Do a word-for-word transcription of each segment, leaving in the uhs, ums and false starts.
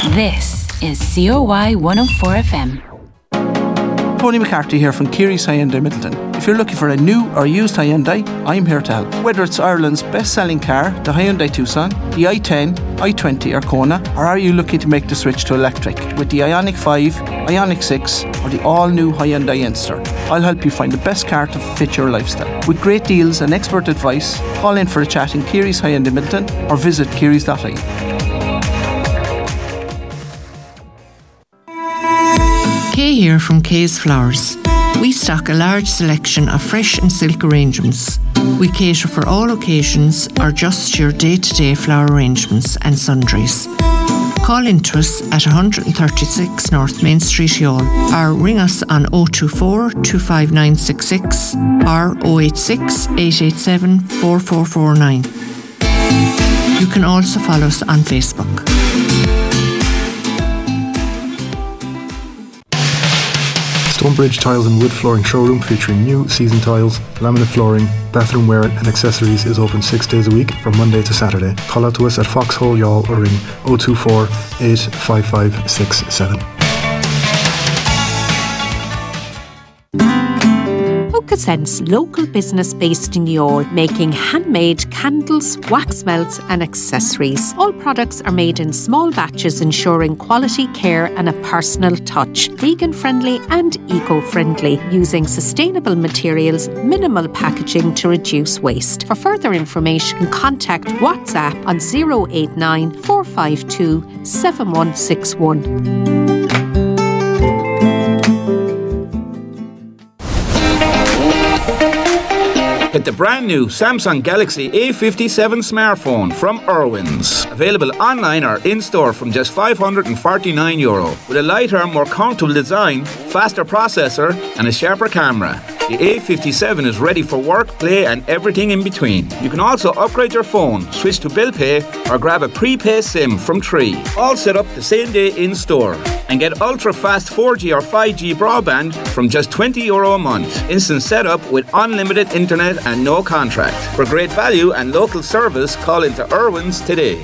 This is C O Y one oh four F M. Tony McCarthy here from Keary's Hyundai Middleton. If you're looking for a new or used Hyundai, I'm here to help. Whether it's Ireland's best-selling car, the Hyundai Tucson, the i ten, i twenty or Kona, or are you looking to make the switch to electric with the Ioniq five, Ioniq six or the all-new Hyundai Enster? I'll help you find the best car to fit your lifestyle. With great deals and expert advice, call in for a chat in Keary's Hyundai Middleton or visit kearys dot I E. Kay here from Kay's Flowers. We stock a large selection of fresh and silk arrangements. We cater for all occasions or just your day-to-day flower arrangements and sundries. Call in to us at one thirty-six North Main Street, Youghal, or ring us on oh two four, two five nine six six or oh eight six, eight eight seven, four four four nine. You can also follow us on Facebook. Stonebridge Tiles and Wood Flooring Showroom featuring new season tiles, laminate flooring, bathroom wear and accessories is open six days a week from Monday to Saturday. Call out to us at Foxhole Youghal or ring oh two four, eight five five six seven. Sense local business based in Youghal, making handmade candles, wax melts and accessories. All products are made in small batches, ensuring quality care and a personal touch. Vegan friendly and eco friendly, using sustainable materials, minimal packaging to reduce waste. For further information, contact WhatsApp on oh eight nine, four five two, seven one six one. Get the brand new Samsung Galaxy A fifty-seven smartphone from Irwin's. Available online or in-store from just five hundred forty-nine euro. With a lighter, more comfortable design, faster processor and a sharper camera. The A fifty-seven is ready for work, play and everything in between. You can also upgrade your phone, switch to bill pay or grab a prepay SIM from Tree. All set up the same day in-store. And get ultra-fast four G or five G broadband from just twenty euro a month. Instant setup with unlimited internet and no contract. For great value and local service, call into Irwin's today.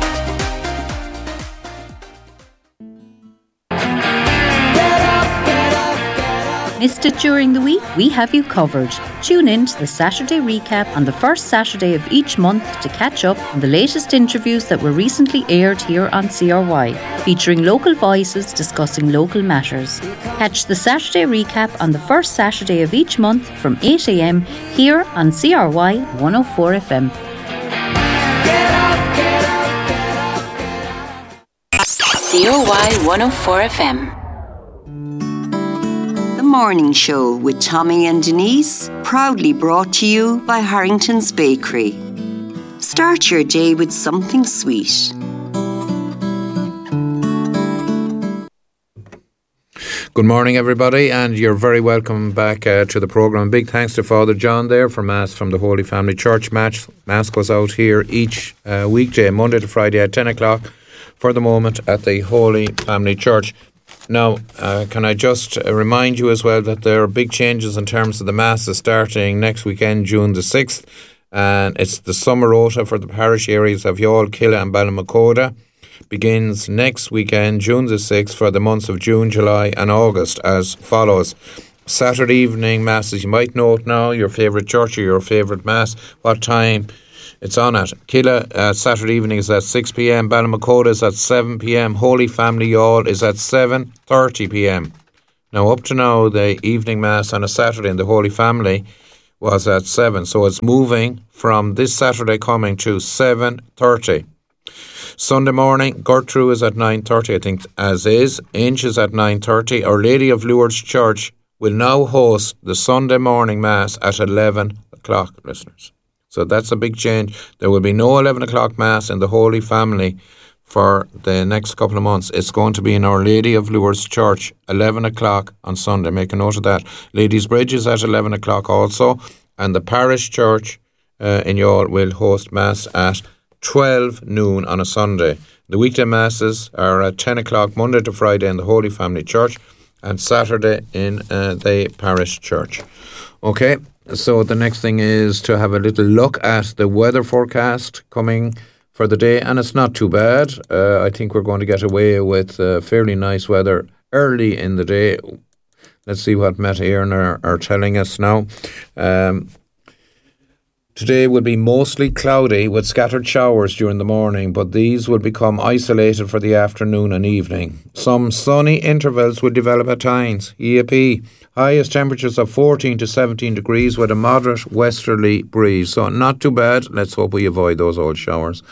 Missed it during the week? We have you covered. Tune in to the Saturday recap on the first Saturday of each month to catch up on the latest interviews that were recently aired here on C R Y, featuring local voices discussing local matters. Catch the Saturday recap on the first Saturday of each month from eight a.m. here on C R Y one oh four F M. C O Y one oh four F M. Morning Show with Tommy and Denise, proudly brought to you by Harrington's Bakery. Start your day with something sweet. Good morning, everybody, and you're very welcome back uh, to the programme. Big thanks to Father John there for Mass from the Holy Family Church. Match, Mass goes out here each uh, weekday, Monday to Friday at ten o'clock for the moment at the Holy Family Church. Now, uh, can I just uh, remind you as well that there are big changes in terms of the Masses starting next weekend, June the sixth. And it's the summer rota for the parish areas of Youghal, Killa and Ballinamacota. Begins next weekend, June the sixth, for the months of June, July and August as follows. Saturday evening Masses, you might note now your favourite church or your favourite Mass, what time it's on at. Killa, uh, Saturday evening is at six p.m. Ballinamacota is at seven p.m. Holy Family Youghal is at seven thirty p.m. Now, up to now, the evening Mass on a Saturday in the Holy Family was at seven. So it's moving from this Saturday coming to seven thirty. Sunday morning, Gertrude is at nine thirty, I think, as is. Inch is at nine thirty. Our Lady of Lourdes Church will now host the Sunday morning Mass at eleven o'clock, listeners. So that's a big change. There will be no eleven o'clock Mass in the Holy Family for the next couple of months. It's going to be in Our Lady of Lourdes Church, eleven o'clock on Sunday. Make a note of that. Ladies' Bridge is at eleven o'clock also. And the parish church uh, in Youghal will host Mass at twelve noon on a Sunday. The weekday Masses are at ten o'clock Monday to Friday in the Holy Family Church and Saturday in uh, the parish church. Okay. So the next thing is to have a little look at the weather forecast coming for the day, and it's not too bad. Uh, I think we're going to get away with uh, fairly nice weather early in the day. Let's see what Met Éireann are, are telling us now. Um, today will be mostly cloudy with scattered showers during the morning, but these will become isolated for the afternoon and evening. Some sunny intervals will develop at times. E A P. Highest temperatures of fourteen to seventeen degrees with a moderate westerly breeze. So not too bad. Let's hope we avoid those old showers.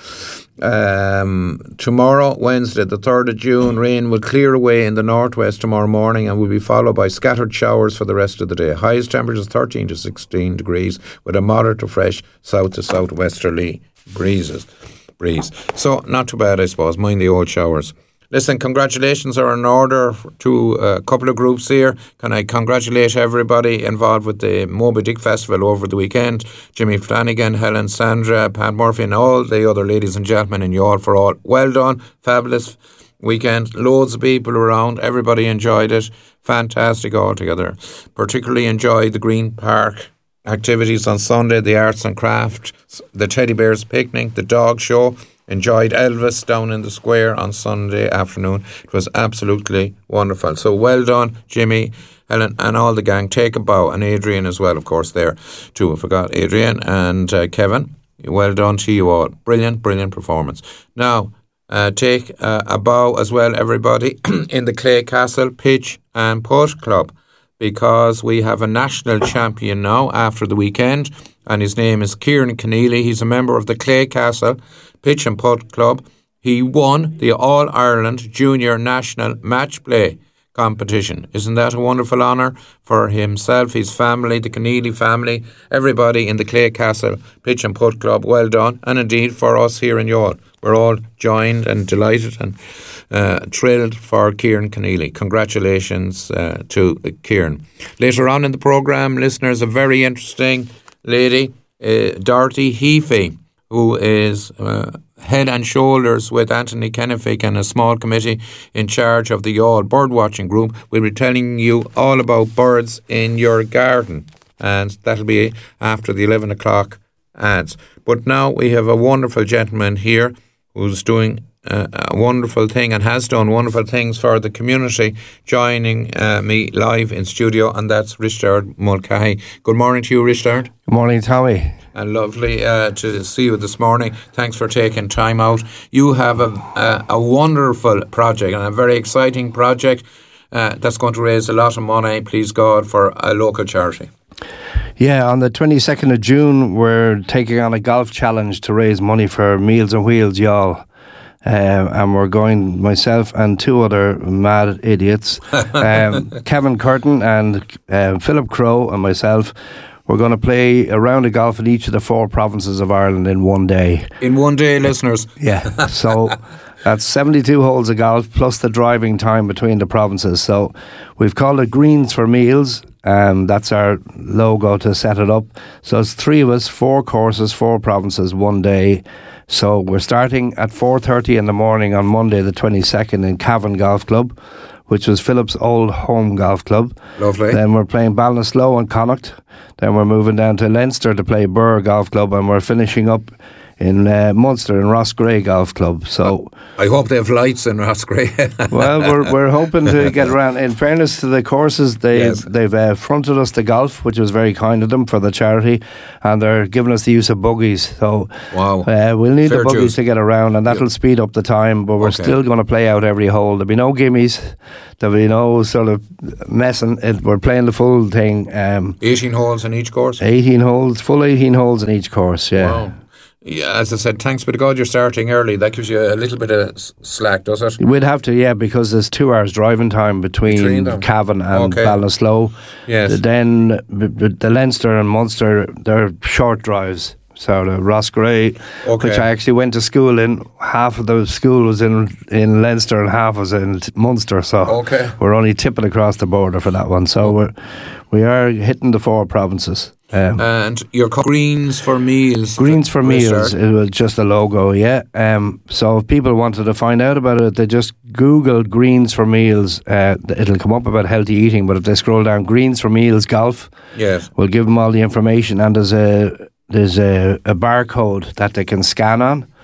Um, tomorrow, Wednesday, the third of June, rain will clear away in the northwest tomorrow morning and will be followed by scattered showers for the rest of the day. Highest temperatures thirteen to sixteen degrees with a moderate to fresh south to southwesterly breezes. Breeze. So not too bad, I suppose. Mind the old showers. Listen, congratulations are in order to a couple of groups here. Can I congratulate everybody involved with the Moby Dick Festival over the weekend? Jimmy Flanagan, Helen, Sandra, Pat Murphy and all the other ladies and gentlemen in Youghal for all. Well done. Fabulous weekend. Loads of people around. Everybody enjoyed it. Fantastic altogether. Particularly enjoyed the Green Park activities on Sunday, the arts and crafts, the teddy bears picnic, the dog show. Enjoyed Elvis down in the square on Sunday afternoon. It was absolutely wonderful. So well done, Jimmy, Helen, and all the gang. Take a bow, and Adrian as well, of course, there too. I forgot Adrian and uh, Kevin. Well done to you all. Brilliant, brilliant performance. Now, uh, take uh, a bow as well, everybody, in the Clay Castle Pitch and Putt Club, because we have a national champion now after the weekend, and his name is Kieran Keneally. He's a member of the Clay Castle Pitch and Putt Club. He won the All-Ireland Junior National Match Play competition. Isn't that a wonderful honour for himself, his family, the Keneally family, everybody in the Clay Castle Pitch and Putt Club? Well done. And indeed for us here in Youghal. We're all joined and delighted and uh, thrilled for Kieran Keneally. Congratulations uh, to Kieran. Later on in the programme, listeners, a very interesting lady, uh, Dorothy Heafy, who is uh, head and shoulders with Anthony Kennefick and a small committee in charge of the Youghal Birdwatching Group. We'll be telling you all about birds in your garden, and that'll be after the eleven o'clock ads. But now we have a wonderful gentleman here who's doing uh, a wonderful thing and has done wonderful things for the community, joining uh, me live in studio, and that's Richard Mulcahy. Good morning to you, Richard. Good morning, Tommy. And lovely uh, to see you this morning. Thanks for taking time out. You have a, a, a wonderful project and a very exciting project uh, that's going to raise a lot of money, please God, for a local charity. Yeah, on the twenty-second of June, we're taking on a golf challenge to raise money for Meals on Wheels Youghal. Uh, and we're going, myself and two other mad idiots, um, Kevin Curtin and uh, Philip Crow and myself. We're going to play a round of golf in each of the four provinces of Ireland in one day. In one day, listeners. Yeah, so that's seventy-two holes of golf plus the driving time between the provinces. So we've called it Greens for Meals. Um, that's our logo to set it up. So it's three of us, four courses, four provinces, one day. So we're starting at four thirty in the morning on Monday the twenty-second in Cavan Golf Club, which was Philip's old home golf club. Lovely. Then we're playing Ballinasloe and Connacht. Then we're moving down to Leinster to play Burr Golf Club, and we're finishing up in uh, Munster in Roscrea Golf Club. So I hope they have lights in Roscrea. Well, we're we're hoping to get around. In fairness to the courses, they yes. they've uh, fronted us the golf, which was very kind of them for the charity, and they're giving us the use of buggies. So wow, uh, we'll need Fair the buggies juice. to get around, and that'll yep. speed up the time. But we're okay. still going to play out every hole. There'll be no gimmies. There'll be no sort of messing. It, we're playing the full thing. Um, eighteen holes in each course. Eighteen holes, full eighteen holes in each course. Yeah. Wow. Yeah, as I said, thanks be to God you're starting early. That gives you a little bit of slack, does it? We'd have to, yeah, because there's two hours driving time between, between Cavan and okay. Ballinasloe. Yes. Then the Leinster and Munster, they're short drives. So the Roscrea, okay. which I actually went to school in, half of the school was in, in Leinster and half was in Munster. So okay. we're only tipping across the border for that one. So we're, we are hitting the four provinces. Um, and your Greens for Meals. Greens for Meals, it was just a logo, yeah. Um, so if people wanted to find out about it, they just Googled Greens for Meals. Uh, it'll come up about healthy eating, but if they scroll down Greens for Meals Golf, yes, we'll give them all the information. And there's a there's a, a barcode that they can scan on,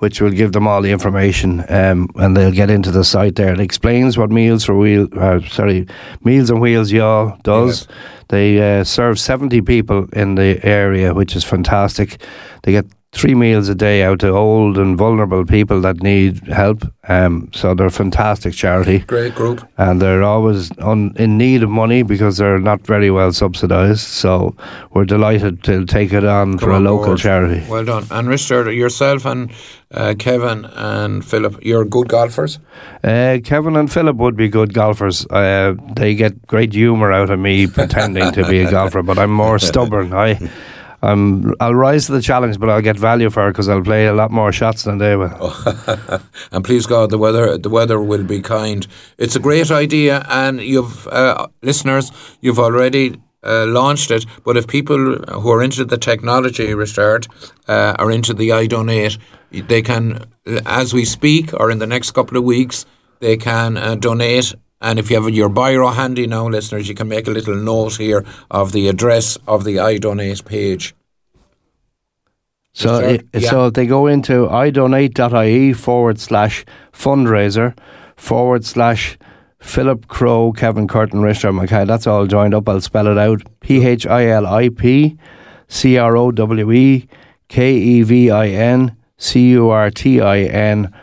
which will give them all the information, um, and they'll get into the site there. It explains what Meals for Wheel, uh, sorry, Meals on Wheels Youghal does. Yes. They uh, serve seventy people in the area, which is fantastic. They get three meals a day out to old and vulnerable people that need help. Um, so they're a fantastic charity. Great group. And they're always on, in need of money because they're not very well subsidised. So we're delighted to take it on Come for on a local board. charity. Well done. And Richard, yourself and uh, Kevin and Philip, you're good golfers? Uh, Kevin and Philip would be good golfers. Uh, they get great humour out of me pretending to be a golfer, but I'm more stubborn. I... Um, I'll rise to the challenge, but I'll get value for it because I'll play a lot more shots than they will. Oh, and please God, the weather the weather will be kind. It's a great idea, and you've uh, listeners, you've already uh, launched it. But if people who are into the technology, Richard, uh, are into the iDonate, they can, as we speak, or in the next couple of weeks, they can uh, donate. And if you have your biro handy now, listeners, you can make a little note here of the address of the iDonate page. So, it, yeah. so if they go into idonate.ie forward slash fundraiser forward slash Philip Crowe, Kevin Curtin, Richard Mackay, that's all joined up. I'll spell it out. P H I L I P C R O W E K E V I N C U R T I N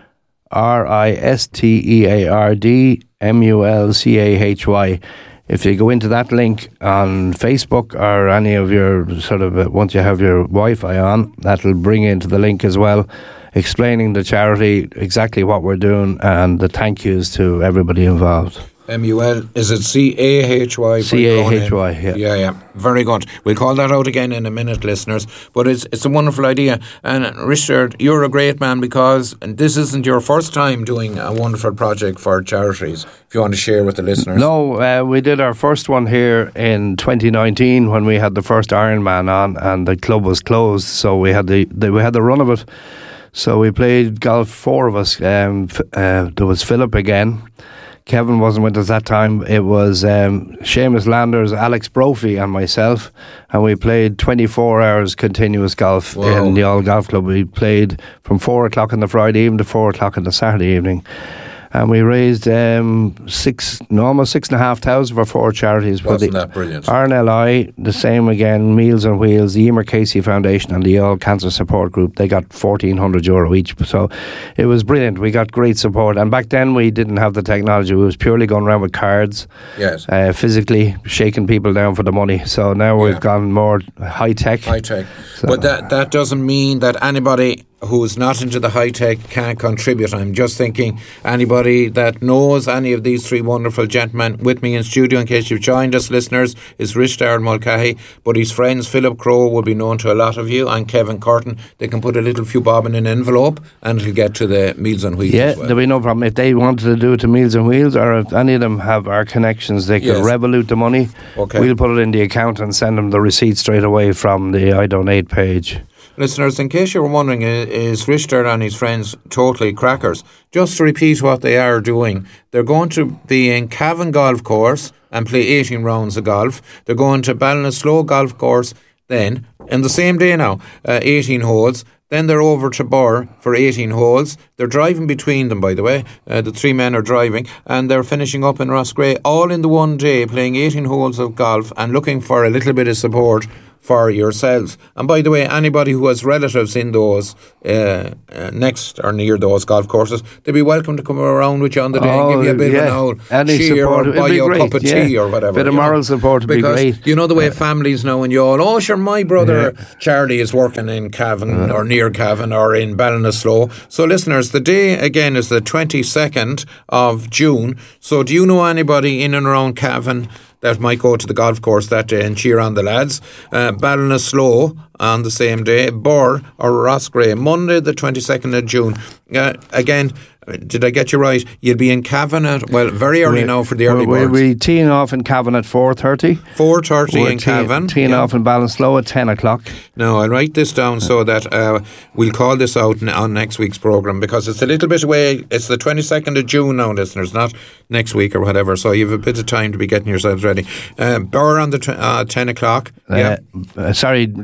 R I S T E A R D M U L C A H Y. If you go into that link on Facebook or any of your sort of, uh, once you have your Wi-Fi on, that'll bring you into the link as well, explaining the charity, exactly what we're doing, and the thank yous to everybody involved. M U L, is it C A H Y? C A H Y, yeah. Yeah, yeah. Very good. We'll call that out again in a minute, listeners. But it's it's a wonderful idea. And Richard, you're a great man because this isn't your first time doing a wonderful project for charities. If you want to share with the listeners. No, uh, we did our first one here in twenty nineteen when we had the first Ironman on and the club was closed. So we had the, the we had the run of it. So we played golf, four of us. Um, uh, there was Philip again. Kevin wasn't with us that time. It was um, Seamus Landers, Alex Brophy and myself, and we played twenty-four hours continuous golf Whoa. in the All Golf Club. We played from four o'clock on the Friday evening to four o'clock on the Saturday evening. And we raised um, six, no, almost six and a half thousand for four charities. Wasn't that brilliant? R N L I, the same again, Meals on Wheels, the Emer Casey Foundation and the All Cancer Support Group, they got fourteen hundred euro each. So it was brilliant. We got great support. And back then we didn't have the technology. We was purely going around with cards, yes, uh, physically shaking people down for the money. So now we've yeah. gone more high-tech. High-tech. So. But that, that doesn't mean that anybody who's not into the high-tech can't contribute. I'm just thinking anybody that knows any of these three wonderful gentlemen with me in studio, in case you've joined us, listeners, is Richard Mulcahy, but his friends Philip Crowe will be known to a lot of you, and Kevin Curtin. They can put a little few bob in an envelope and it'll get to the Meals on Wheels. Yeah, as well. There'll be no problem. If they wanted to do it to Meals on Wheels, or if any of them have our connections, they can yes. Revolut the money. Okay. We'll put it in the account and send them the receipt straight away from the iDonate page. Listeners, in case you were wondering, is Richard and his friends totally crackers? Just to repeat what they are doing, they're going to be in Cavan Golf Course and play eighteen rounds of golf. They're going to Ballinasloe Golf Course then, in the same day now, uh, eighteen holes. Then they're over to Burr for eighteen holes. They're driving between them, by the way. Uh, the three men are driving, and they're finishing up in Roscrea, all in the one day, playing eighteen holes of golf and looking for a little bit of support for yourselves. And by the way, anybody who has relatives in those uh, uh, next or near those golf courses, they'd be welcome to come around with you on the day oh, and give you a bit yeah. of an old Any cheer support, or buy you a great, cup of yeah. tea or whatever. Bit of moral know? support would because be great. You know the way yeah. families now and you all, oh sure, my brother yeah. Charlie is working in Cavan yeah. or near Cavan or in Ballinasloe. So listeners, the day again is the twenty-second of June. So do you know anybody in and around Cavan that might go to the golf course that day and cheer on the lads? Uh, Ballinasloe on the same day, Burr or Roscrea, Monday the twenty-second of June. Uh, again, did I get you right? You'll be in Cavan at, well, very early we, now for the early we'll, birds. We'll be teeing off in Cavan at four thirty. four thirty in te- Cavan. Teeing yeah. off in Ballinasloe at ten o'clock. Now, I'll write this down so that uh, we'll call this out n- on next week's programme, because it's a little bit away. It's the twenty-second of June now, listeners, not next week or whatever, so you have a bit of time to be getting yourselves ready. Uh, Burr on the t- uh, ten o'clock. Uh, yeah. uh, sorry, Ballinasloe,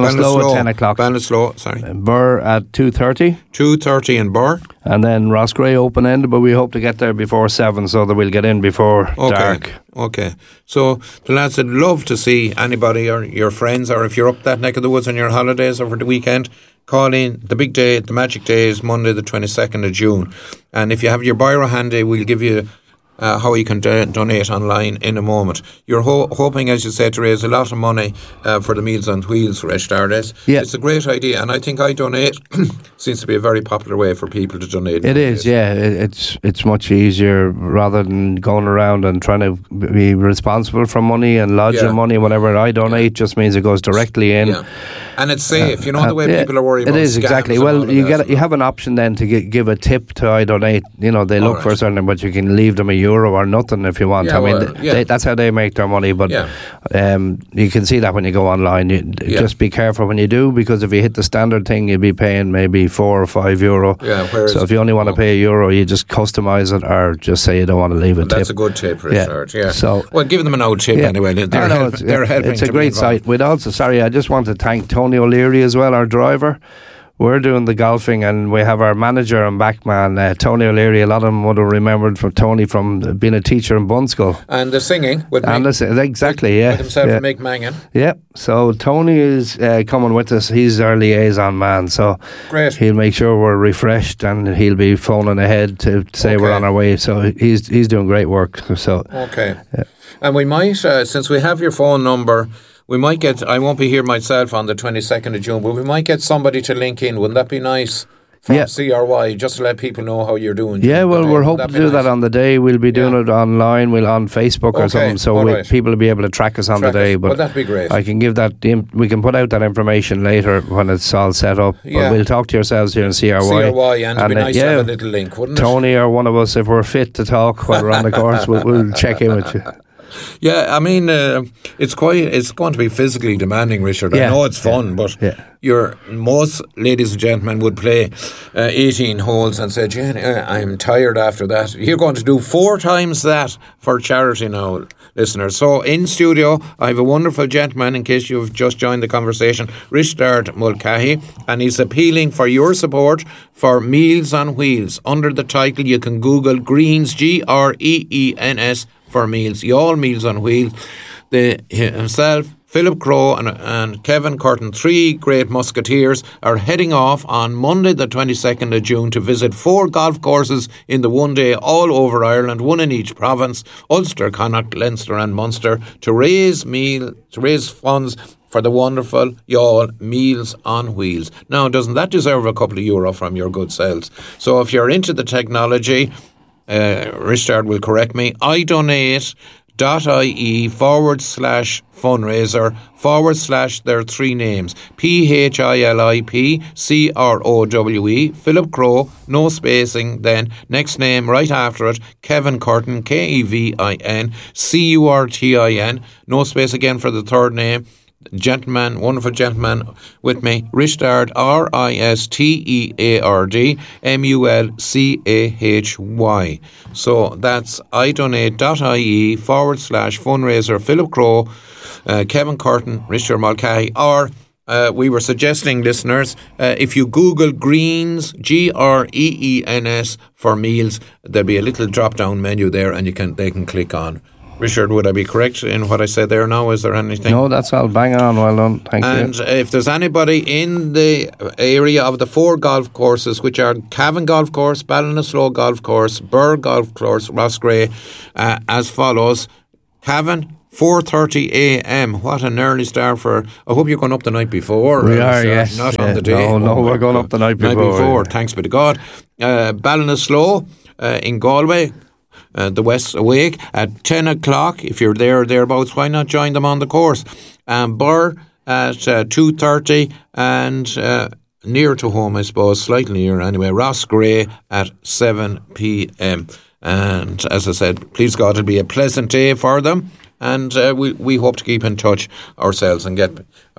Ballinasloe at ten o'clock. Ballinasloe, sorry. Burr at two thirty. two thirty in Burr. And then Roscrea open-ended, but we hope to get there before seven so that we'll get in before okay. dark. Okay. So the lads would love to see anybody or your friends, or if you're up that neck of the woods on your holidays over the weekend, call in. The big day, the magic day is Monday the twenty-second of June. And if you have your biro handy, we'll give you Uh, how you can do- donate online in a moment. You're ho- hoping, as you said, to raise a lot of money uh, for the Meals on Wheels for Estardes. Yeah. It's a great idea, and I think I Donate seems to be a very popular way for people to donate. It is, yeah. It, it's it's much easier rather than going around and trying to be responsible for money and lodging Yeah. money. Whatever I donate just means it goes directly in. Yeah. And it's safe, you know, the way Uh, yeah, people are worried about it is, scams exactly. and all Well, of you that. get you have an option then to gi- give a tip to I Donate. You know, they All look right. for something, but you can leave them a euro or nothing if you want. Yeah, I mean, well, th- yeah. they, that's how they make their money. But Yeah. um, you can see that when you go online. You, Yeah. Just be careful when you do, because if you hit the standard thing, you'll be paying maybe four or five euro. Yeah, whereas- so if you only want to pay a euro, you just customise it, or just say you don't want to leave a Well, tip. that's a good tip, Yeah. Richard. Yeah. So- well, give them an old tip Yeah. anyway. They're, I know, help, it's, they're helping. it's a to be great involved. site. We'd also, sorry, I just want to thank Tony O'Leary as well, our driver. We're doing the golfing, and we have our manager and backman, uh, Tony O'Leary. A lot of them would have remembered from Tony from being a teacher in Bunskull. And the singing with And me. the, exactly, yeah. With himself yeah. and Mick Mangan. Yeah, so Tony is uh, coming with us. He's our liaison man, so Great. he'll make sure we're refreshed, and he'll be phoning ahead to say Okay. we're on our way. So he's he's doing great work. So Okay. And we might, uh, since we have your phone number, we might get, I won't be here myself on the twenty-second of June, but we might get somebody to link in. Wouldn't that be nice? From Yeah. C R Y, just to let people know how you're doing. yeah, well, Would we're that hoping to be do nice? that on the day. We'll be doing Yeah. it online. We'll on Facebook or Okay, something, so all we, right. people will be able to track us on Track the day. us. But Well, that'd be great. I can give that. im- We can put out that information later when it's all set up. Yeah. But we'll talk to yourselves here in C R Y. C R Y, and it'd be uh, nice yeah, to have a little link, wouldn't it? Tony or one of us, if we're fit to talk while we're on the course, we'll, we'll check in with you. Yeah, I mean, uh, it's quite. It's going to be physically demanding, Richard. Yeah. I know it's fun, but Yeah. your most ladies and gentlemen would play uh, eighteen holes and say, "Jen, uh, I'm tired after that." You're going to do four times that for charity now, listeners. So in studio, I have a wonderful gentleman. In case you've just joined the conversation, Richard Mulcahy, and he's appealing for your support for Meals on Wheels. Under the title, you can Google Greens, G R E E N S. For meals, all Meals on Wheels. The, himself, Philip Crowe and, and Kevin Curtin, three great musketeers, are heading off on Monday the twenty-second of June to visit four golf courses in the one day all over Ireland, one in each province, Ulster, Connacht, Leinster and Munster, to raise meal to raise funds for the wonderful y'all Meals on Wheels. Now, doesn't that deserve a couple of euro from your good selves? So if you're into the technology, Uh, Richard will correct me, I donate dot I E forward slash fundraiser forward slash their three names, P H I L I P C R O W E, Philip Crowe, no spacing, then next name right after it, Kevin Curtin, K E V I N C U R T I N, no space again for the third name. Gentleman, wonderful gentleman with me, Richard, R I S T E A R D M U L C A H Y. So that's I donate dot I E forward slash fundraiser Philip Crowe, uh, Kevin Curtin, Richard Mulcahy, or uh, we were suggesting, listeners, uh, if you Google Greens, G R E E N S for meals, there'll be a little drop down menu there, and you can they can click on. Richard, would I be correct in what I said there now? Is there anything? No, that's all bang on. Well done. Thank and you. And if there's anybody in the area of the four golf courses, which are Cavan Golf Course, Ballinasloe Golf Course, Burr Golf Course, Roscrea, uh, as follows. Cavan, four thirty a m. What an early start for... I hope you're going up the night before. We uh, are, Richard, yes. Not yeah. on the day. No, no, oh, we're going up the night before. Night before, yeah. thanks be to God. Uh, Ballinasloe uh, in Galway, Uh, the West Awake at ten o'clock. If you're there or thereabouts, why not join them on the course? Um, Burr at uh, two thirty and uh, near to home, I suppose, slightly near anyway, Roscrea at seven p m. And as I said, please God, it'll be a pleasant day for them. And uh, we, we hope to keep in touch ourselves and get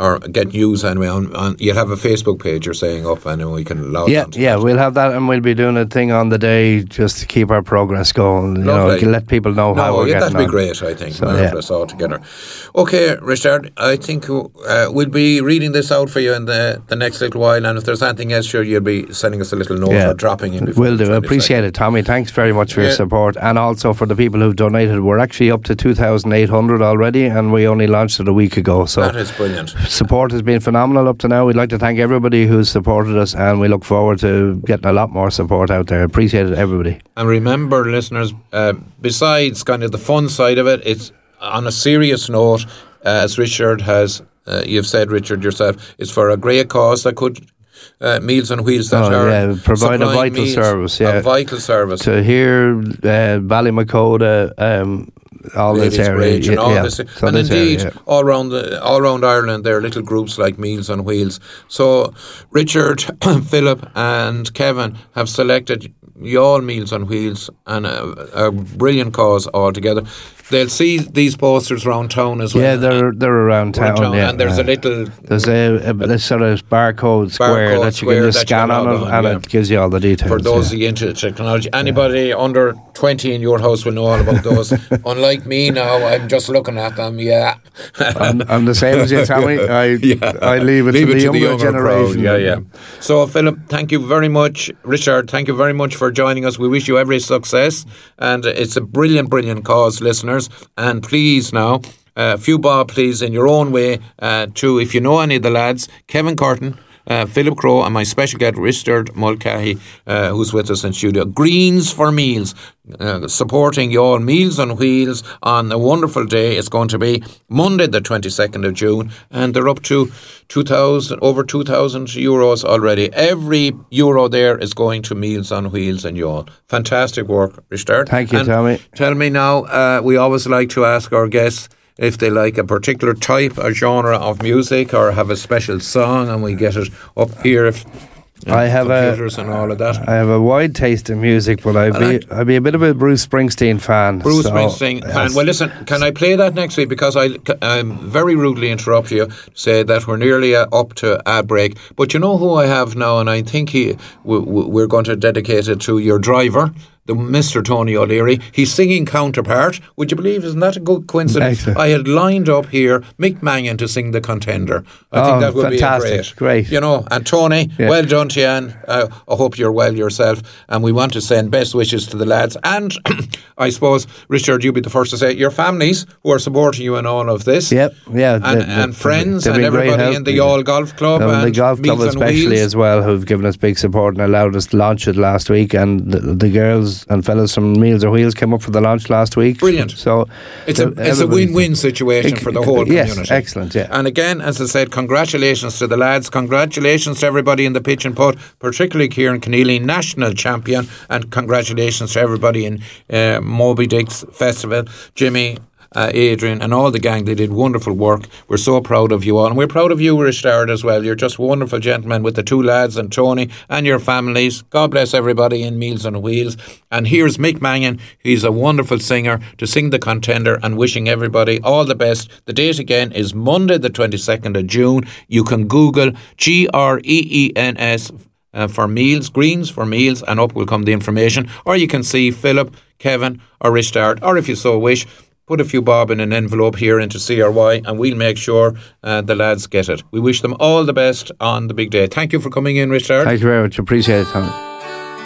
or get news anyway. On, on you'll have a Facebook page you're saying up, and we can log yeah, on to yeah, that. we'll have that, and we'll be doing a thing on the day just to keep our progress going. You Lovely. know, let people know no, how we're yeah, getting that'd be on. great. I think So, marvelous yeah. altogether. Okay, Richard, I think uh, we'll be reading this out for you in the, the next little while, and if there's anything else, sure, you'll be sending us a little note Yeah. or dropping in. before Will the do. Appreciate it, Tommy. Thanks very much for Yeah. your support, and also for the people who've donated. We're actually up to two thousand eight hundred already, and we only launched it a week ago. So That is brilliant. support has been phenomenal up to now. We'd like to thank everybody who's supported us, and we look forward to getting a lot more support out there. Appreciate it, everybody. And remember, listeners, uh, besides kind of the fun side of it, it's on a serious note, uh, as Richard has, uh, you've said, Richard, yourself, it's for a great cause that could, uh, Meals on Wheels that Oh, are yeah, provide a supplying vital meals, service, yeah. a vital service. To hear uh, Ballymacoda, um, all Ladies this area, Bridge and all yeah, this, so and this indeed area, yeah. all around the, all around Ireland there are little groups like Meals on Wheels. So Richard, Philip and Kevin have selected Youall Meals on Wheels, and a, a brilliant cause altogether. They'll see these posters around town as well. Yeah, they're they're around town. town, yeah, and there's yeah. a little There's a, a, a sort of barcode square Barcode that you square can just that you scan can on log it, on, and yeah. it gives you all the details. for those yeah. of you into technology. Anybody under twenty in your house will know all about those. Unlike me now, I'm just looking at them, yeah. I'm, I'm the same as you, Tommy. I Yeah. I leave it Leave to it the to younger, the younger generation. crowd. Yeah, yeah. So, Philip, thank you very much. Richard, thank you very much for joining us. We wish you every success, and it's a brilliant, brilliant cause, listeners. And please now, a uh, few bob, please, in your own way, uh, to, if you know any of the lads, Kevin Curtin, Uh, Philip Crowe, and my special guest Richard Mulcahy, uh, who's with us in studio. Greens for Meals, uh, supporting Youall Meals on Wheels on a wonderful day. It's going to be Monday the twenty-second of June, and they're up to two thousand, over two thousand euros already. Every euro there is going to Meals on Wheels and Youall. Fantastic work, Richard. Thank you, and Tommy. Tell me now, uh, we always like to ask our guests if they like a particular type or genre of music or have a special song, and we get it up here. If uh, I have a computers and all of that. I have a wide taste in music, but I'd be I'd be a bit of a Bruce Springsteen fan. Bruce so, Springsteen yes. fan. Well, listen, can I play that next week? Because I um, very rudely interrupt you to say that we're nearly uh, up to ad break. But you know who I have now, and I think he w- w- we're going to dedicate it to your driver, the Mister Tony O'Leary. He's singing counterpart. Would you believe? Isn't that a good coincidence? Excellent. I had lined up here Mick Mangan to sing the Contender. I Oh, think that would fantastic. be a great. Great. You know, and Tony, Yeah. well done to you, and uh, I hope you're well yourself. And we want to send best wishes to the lads. And I suppose, Richard, you'll be the first to say your families who are supporting you in all of this. Yep, yeah, And, they- they- and friends they've and been great everybody help. in the Youall Golf Club. No, and the golf club Meals on especially Wheels. as well, who've given us big support and allowed us to launch it last week. And the, the girls and fellas from Meals on Wheels came up for the launch last week. Brilliant. So It's a, it's a everybody- win-win situation for the whole yes, community. excellent, yeah. And again, as I said, congratulations to the lads. Congratulations to everybody in the pitch and putt, particularly Kieran Keneally, national champion. And congratulations to everybody in uh, Moby Dick's Festival, Jimmy, Uh, Adrian and all the gang. They did wonderful work. We're so proud of you all, and we're proud of you, Richard, as well. You're just wonderful gentlemen with the two lads and Tony and your families. God bless everybody in Meals on Wheels. And here's Mick Mangan. He's a wonderful singer, to sing the Contender, and wishing everybody all the best. The date again is Monday the twenty-second of June. You can Google G R E E N S uh, for Meals, Greens for Meals, and up will come the information. Or you can see Philip, Kevin or Richard, or if you so wish, put a few bob in an envelope here into C R Y, and we'll make sure uh, the lads get it. We wish them all the best on the big day. Thank you for coming in, Richard. Thank you very much. Appreciate it, Tommy.